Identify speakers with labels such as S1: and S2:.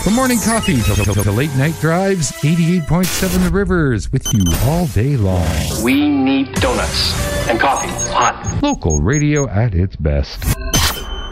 S1: From morning coffee to late night drives, 88.7 The Rivers with you all day long.
S2: We need donuts and coffee, hot.
S1: Local radio at its best.